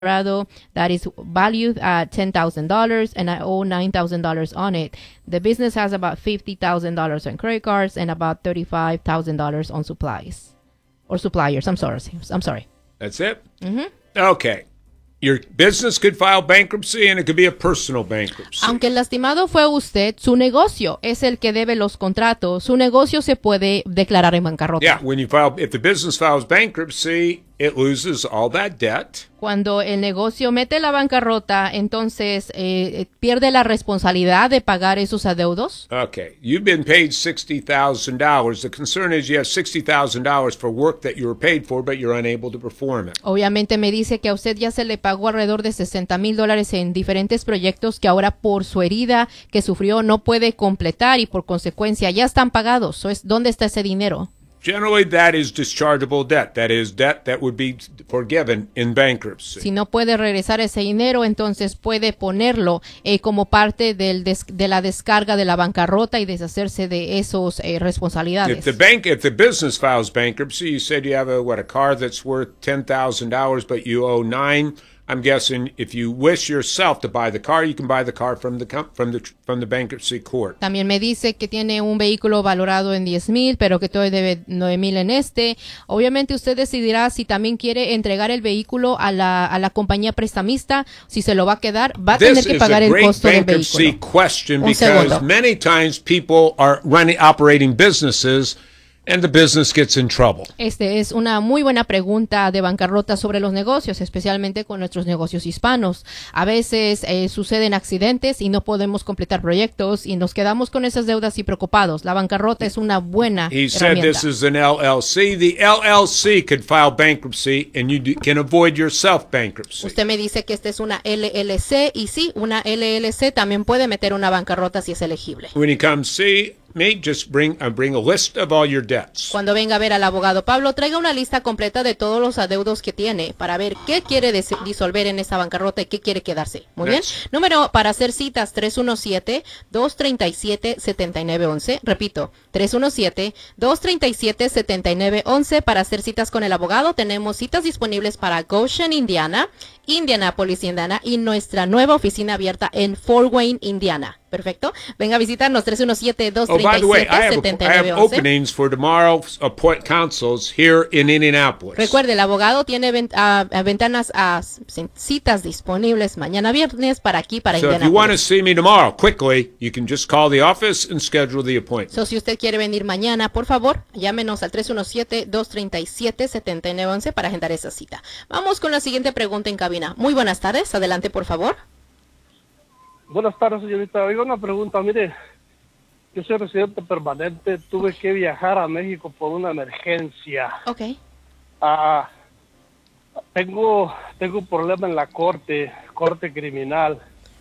that is valued at $10,000 and I owe $9,000 on it. The business has about $50,000 on credit cards and about $35,000 on supplies or suppliers. I'm sorry. That's it? Mm-hmm. Okay. Your business could file bankruptcy and it could be a personal bankruptcy. Aunque el lastimado fue usted, su negocio es el que debe los contratos. Su negocio se puede declarar en bancarrota. Yeah, if the business files bankruptcy, it loses all that debt. Cuando el negocio mete la bancarrota, entonces pierde la responsabilidad de pagar esos adeudos. Okay, you've been paid $60,000. The concern is you have $60,000 for work that you were paid for, but you're unable to perform it. Obviamente me dice que a usted ya se le pagó alrededor de $60,000 en diferentes proyectos que ahora por su herida que sufrió no puede completar y por consecuencia ya están pagados. ¿Dónde está ese dinero? Generally, that is dischargeable debt. That is debt that would be forgiven in bankruptcy. Si no puede regresar ese dinero, entonces puede ponerlo como parte de la descarga de la bancarrota y deshacerse de esos responsabilidades. If the business files bankruptcy, you said you have a car that's worth $10,000, but you owe $9,000. I'm guessing if you wish yourself to buy the car, you can buy the car from the bankruptcy court. También me dice que tiene un vehículo valorado en $10,000, pero que todavía debe $9,000 en este. Obviamente usted decidirá si también quiere entregar el vehículo a la compañía prestamista, si se lo va a quedar, va a tener que pagar el costo del vehículo. This is a great bankruptcy question because many times people are operating businesses and the business gets in trouble. Este es una muy buena pregunta de bancarrota sobre los negocios, especialmente con nuestros negocios hispanos. A veces suceden accidentes y no podemos completar proyectos y nos quedamos con esas deudas y preocupados. La bancarrota es una buena He herramienta. said this is an LLC. The LLC could file bankruptcy and you can avoid your self-bankruptcy. Usted me dice que esta es una LLC y sí, una LLC también puede meter una bancarrota si es elegible. When you come see me, just bring a list of all your debts. Cuando venga a ver al abogado Pablo, traiga una lista completa de todos los adeudos que tiene para ver qué quiere disolver en esta bancarrota y qué quiere quedarse. Muy bien. Número para hacer citas 317-237-7911. Repito, 317-237-7911 para hacer citas con el abogado. Tenemos citas disponibles para Goshen, Indiana, Indianapolis, Indiana y nuestra nueva oficina abierta en Fort Wayne, Indiana. Perfecto. Venga a visitarnos 317-237-7911. By the way, I have openings for tomorrow's consults here in Indianapolis. Recuerde, el abogado tiene citas disponibles mañana viernes para aquí, para Indianapolis. So if you want to see me tomorrow, quickly, you can just call the office and schedule the appointment. So si usted quiere venir mañana, por favor, llámenos al 317-237-7911 para agendar esa cita. Vamos con la siguiente pregunta en cabina. Muy buenas tardes. Adelante, por favor. Buenas tardes, señorita. Oiga, una pregunta. Mire, yo soy residente permanente. Tuve que viajar a México por una emergencia. Ok. Tengo un problema en la corte criminal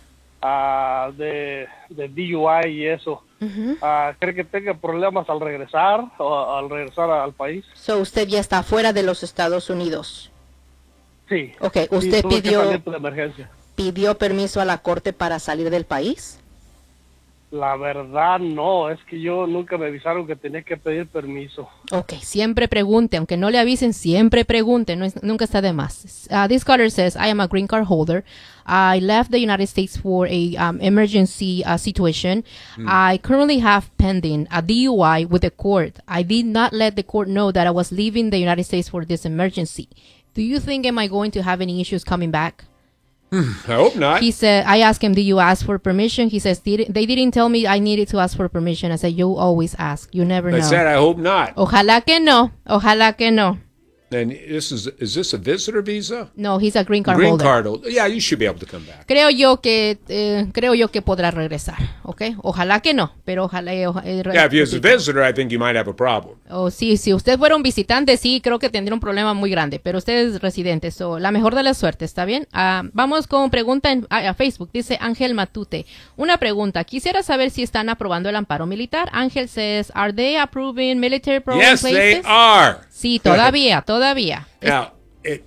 de DUI y eso. ¿Cree que tenga problemas al regresar al país? So, usted ya está fuera de los Estados Unidos. Sí. Ok, usted pidió permiso a la corte para salir del país. La verdad no, es que yo nunca me avisaron que tenía que pedir permiso. Ok, siempre pregunte, aunque no le avisen, siempre pregunte, nunca está de más. This caller says, I am a green card holder. I left the United States for a emergency situation. I currently have pending a DUI with the court. I did not let the court know that I was leaving the United States for this emergency. Do you think am I going to have any issues coming back? I hope not. He said, I asked him, do you ask for permission? He says, they didn't tell me I needed to ask for permission. I said, you always ask. You never know. I said, I hope not. Ojalá que no. Ojalá que no. And is this a visitor visa? No, he's a green card holder. Green card holder. Yeah, you should be able to come back. Creo yo que podrá regresar, ¿ok? Ojalá que no, pero ojalá. Yeah, if you're a visitor, I think you might have a problem. Oh, sí, si usted fuera un visitante, sí, creo que tendría un problema muy grande, pero usted es residente, la mejor de la suerte, ¿está bien? Vamos con pregunta a Facebook, dice Ángel Matute. Una pregunta, quisiera saber si están aprobando el amparo militar. Ángel says, are they approving military Yes, programs? they are. Sí, todavía. Now,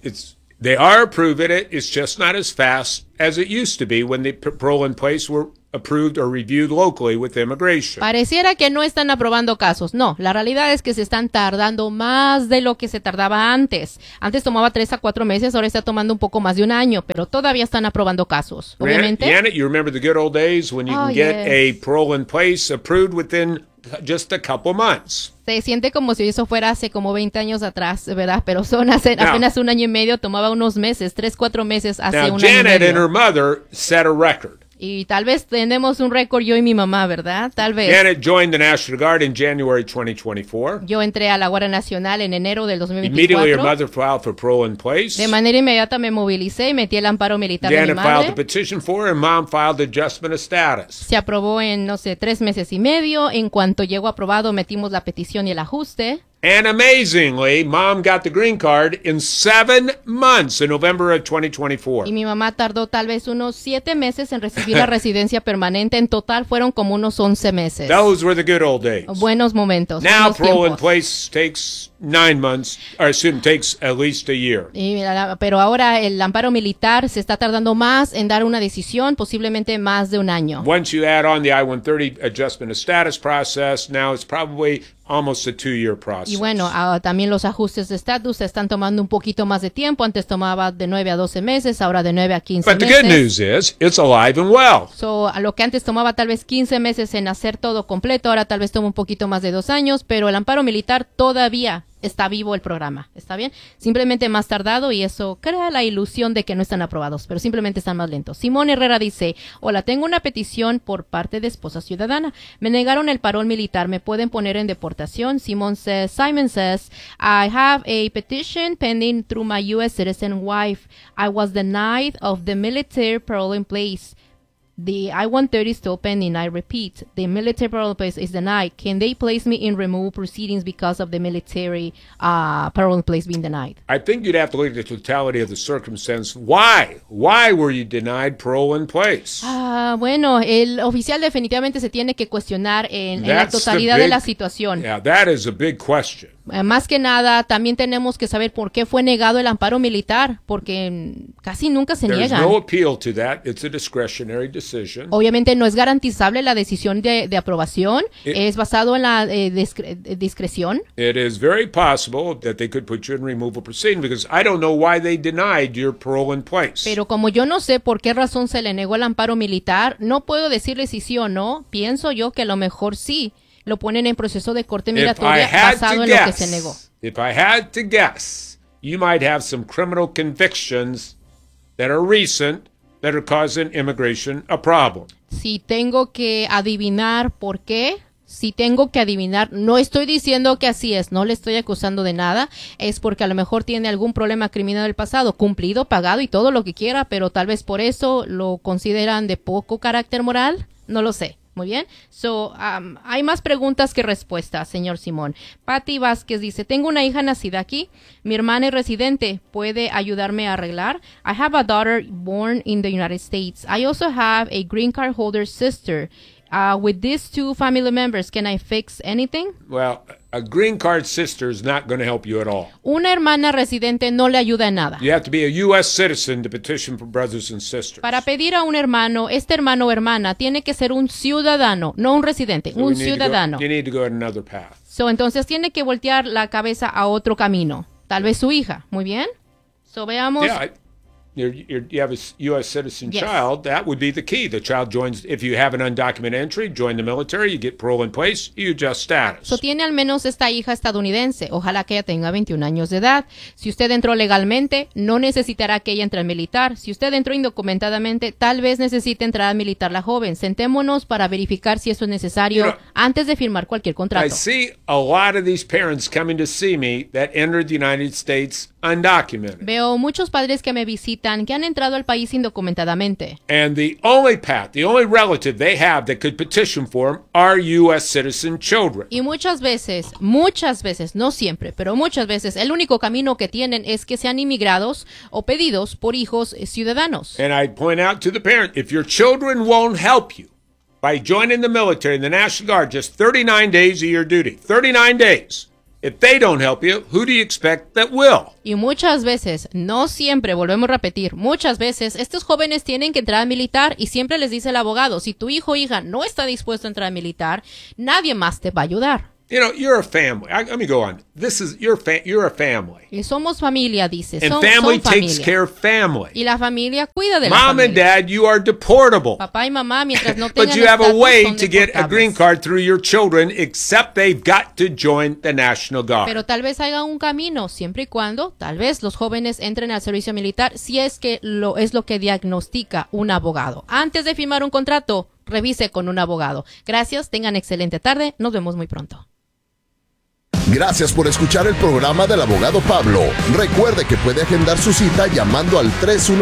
they are approving it. It's just not as fast as it used to be when the parole in place were approved or reviewed locally with immigration. Pareciera que no están aprobando casos. No, la realidad es que se están tardando más de lo que se tardaba antes. Antes tomaba 3 a 4 meses, ahora está tomando un poco más de un año, pero todavía están aprobando casos. Obviamente. Janet, you remember the good old days when you can get a parole in place approved within just a couple months. Se siente como si eso fuera hace como 20 años atrás, ¿verdad? Pero son apenas un año y medio, tomaba unos meses, 3, 4 meses hace un año y medio. Janet and her mother set a record. Y tal vez tenemos un récord yo y mi mamá, ¿verdad? Tal vez. Janet joined the National Guard in January 2024. Yo entré a la Guardia Nacional en enero del 2024. Immediately her mother filed for parole in place. De manera inmediata me movilicé y metí el amparo militar de mi Janet madre. filed a petition for her and mom filed adjustment of status. Se aprobó en, 3 meses y medio. En cuanto llegó aprobado, metimos la petición y el ajuste. And amazingly, mom got the green card in 7 months in November of 2024. Y mi mamá tardó tal vez unos 7 meses en recibir la residencia permanente. En total fueron como unos 11 meses. Those were the good old days. Buenos momentos. Now buenos parole in tiempos. place takes 9 months, or soon takes at least a year. Pero ahora el amparo militar se está tardando más en dar una decisión, posiblemente más de un año. Once you add on the I-130 adjustment of status process, now it's probably almost a 2-year process. Y bueno, también los ajustes de estatus se están tomando un poquito más de tiempo. Antes tomaba de 9 a 12 meses, ahora de 9 a 15 But the meses. good news is, it's alive and well. A lo que antes tomaba tal vez 15 meses en hacer todo completo, ahora tal vez toma un poquito más de 2 años, pero el amparo militar todavía está vivo el programa, ¿está bien? Simplemente más tardado y eso crea la ilusión de que no están aprobados, pero simplemente están más lentos. Simón Herrera dice, hola, tengo una petición por parte de esposa ciudadana. Me negaron el parol militar, ¿me pueden poner en deportación? Simon says, I have a petition pending through my U.S. citizen wife. I was denied of the military parole in place. The I-130 is still pending. I repeat, the military parole place is denied. Can they place me in removal proceedings because of the military parole place being denied? I think you'd have to look at the totality of the circumstance. Why? Why were you denied parole in place? Bueno, el oficial definitivamente se tiene que cuestionar en la totalidad de la situación. Yeah, that is a big question. Más que nada, también tenemos que saber por qué fue negado el amparo militar, porque casi nunca se There's niega. no appeal to that. It's a discretionary decision. Obviamente no es garantizable la decisión de aprobación, es basado en la discreción. It is very possible that they could put you in removal proceeding because I don't know why they denied your parole in place. Pero como yo no sé por qué razón se le negó el amparo militar, no puedo decirle si sí o no. Pienso yo que a lo mejor sí. Lo ponen en proceso de corte migratoria basado en lo que se negó. If I had to guess, you might have some criminal convictions that are recent that are causing immigration a problem. Si tengo que adivinar por qué, no estoy diciendo que así es, no le estoy acusando de nada, es porque a lo mejor tiene algún problema criminal del pasado, cumplido, pagado y todo lo que quiera, pero tal vez por eso lo consideran de poco carácter moral, no lo sé. Muy bien. Hay más preguntas que respuestas, señor Simón. Patty Vázquez dice, tengo una hija nacida aquí. Mi hermana es residente. ¿Puede ayudarme a arreglar? I have a daughter born in the United States. I also have a green card holder sister. With these 2 family members, can I fix anything? Well, a green card sister is not going to help you at all. Una hermana residente no le ayuda en nada. You have to be a U.S. citizen to petition for brothers and sisters. Para pedir a un hermano, este hermano o hermana tiene que ser un ciudadano, no un residente, un ciudadano. You need to go another path. Entonces tiene que voltear la cabeza a otro camino. Tal vez su hija. Muy bien. Veamos. Yeah, you have a U.S. citizen Yes. child, that would be the key. The child joins, if you have an undocumented entry, join the military, you get parole in place, you adjust status. Tiene al menos esta hija estadounidense. Ojalá que ella tenga 21 años de edad. Si usted entró legalmente, no necesitará que ella entre al militar. Si usted entró indocumentadamente, tal vez necesite entrar al militar la joven. Sentémonos para verificar si eso es necesario antes de firmar cualquier contrato. I see a lot of these parents coming to see me that entered the United States undocumented. Veo muchos padres que me visitan que han entrado al país indocumentadamente. And the only path, the only relative they have that could petition for them are U.S. citizen children. Y muchas veces, no siempre, pero muchas veces, el único camino que tienen es que sean inmigrados o pedidos por hijos ciudadanos. And I point out to the parent, if your children won't help you by joining the military and the National Guard just 39 days of your duty, 39 days, If they don't help you, who do you expect that will? Y muchas veces, no siempre, volvemos a repetir, muchas veces estos jóvenes tienen que entrar al militar y siempre les dice el abogado, si tu hijo o hija no está dispuesto a entrar al militar, nadie más te va a ayudar. You know, you're a family. Let me go on. You're a family. Y somos familia, dice. And Son family takes familia. care of family. Y la familia cuida de la Mom and familia. dad, you are deportable. Papá y mamá, mientras no tengan But you have a estatus, way son to get a deportables. green card through your children, except they've got to join the National Guard. Pero tal vez haya un camino, siempre y cuando, tal vez los jóvenes entren al servicio militar, si es que es lo que diagnostica un abogado. Antes de firmar un contrato, revise con un abogado. Gracias, tengan excelente tarde, nos vemos muy pronto. Gracias por escuchar el programa del abogado Pablo. Recuerde que puede agendar su cita llamando al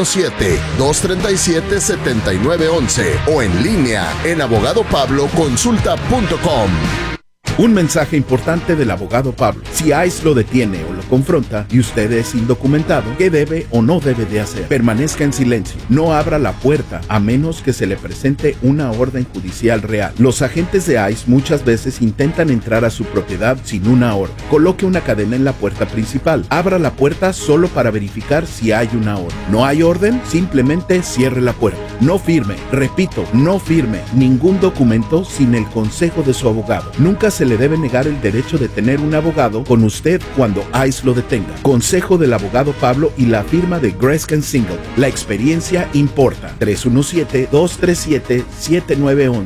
317-237-7911 o en línea en abogadopabloconsulta.com. Un mensaje importante del abogado Pablo. Si ICE lo detiene o lo confronta y usted es indocumentado, ¿qué debe o no debe de hacer? Permanezca en silencio. No abra la puerta a menos que se le presente una orden judicial real. Los agentes de ICE muchas veces intentan entrar a su propiedad sin una orden. Coloque una cadena en la puerta principal. Abra la puerta solo para verificar si hay una orden. ¿No hay orden? Simplemente cierre la puerta. No firme. Repito, no firme ningún documento sin el consejo de su abogado. Nunca se le debe negar el derecho de tener un abogado con usted cuando ICE lo detenga. Consejo del abogado Pablo y la firma de Grescan Single. La experiencia importa. 317-237-7911.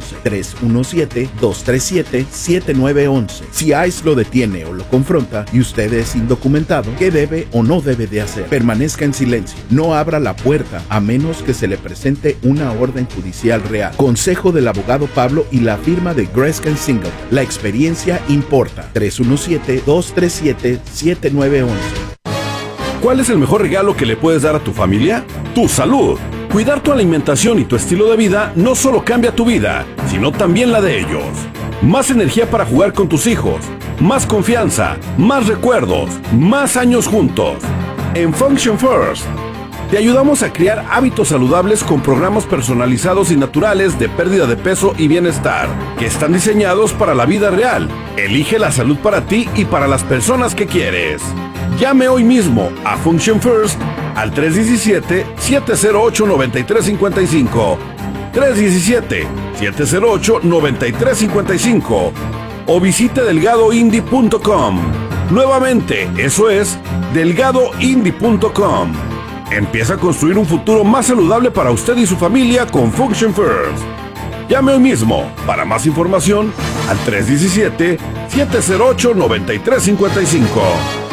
317-237-7911. Si ICE lo detiene o lo confronta y usted es indocumentado, ¿qué debe o no debe de hacer? Permanezca en silencio. No abra la puerta a menos que se le presente una orden judicial real. Consejo del abogado Pablo y la firma de Grescan Single. La experiencia importa. 317-237-7911. ¿Cuál es el mejor regalo que le puedes dar a tu familia? Tu salud. Cuidar tu alimentación y tu estilo de vida no solo cambia tu vida, sino también la de ellos. Más energía para jugar con tus hijos, más confianza, más recuerdos, más años juntos. En Function First, te ayudamos a crear hábitos saludables con programas personalizados y naturales de pérdida de peso y bienestar, que están diseñados para la vida real. Elige la salud para ti y para las personas que quieres. Llame hoy mismo a Function First al 317-708-9355. 317-708-9355. O visite delgadoindie.com. Nuevamente, eso es delgadoindie.com. Empieza a construir un futuro más saludable para usted y su familia con Function First. Llame hoy mismo para más información al 317-708-9355.